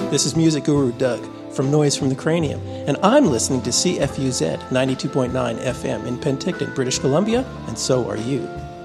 This is music guru Doug from Noise from the Cranium, and I'm listening to CFUZ 92.9 FM in Penticton, British Columbia, and so are you.